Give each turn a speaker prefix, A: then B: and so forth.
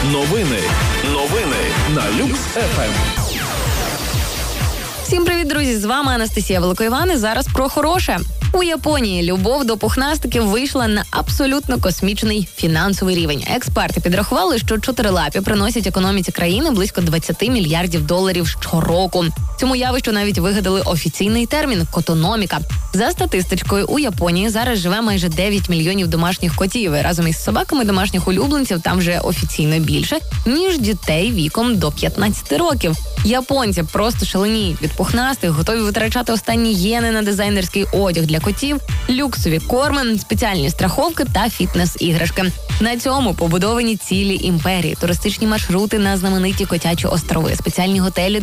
A: Новини на Люкс ФМ.
B: Всім привіт, друзі! З вами Анастасія Великоїван і зараз про хороше. У Японії любов до пухнастиків вийшла на абсолютно космічний фінансовий рівень. Експерти підрахували, що чотирилапі приносять економіці країни близько $20 мільярдів щороку. Цьому явищу навіть вигадали офіційний термін – котономіка. За статистичкою, у Японії зараз живе майже 9 мільйонів домашніх котів. І разом із собаками домашніх улюбленців там вже офіційно більше, ніж дітей віком до 15 років. Японці просто шаленіють від пухнастих, готові витрачати останні єни на дизайнерський одяг для котів, люксові корми, спеціальні страховки та фітнес-іграшки. На цьому побудовані цілі імперії, туристичні маршрути на знамениті котячі острови, спеціальні готелі,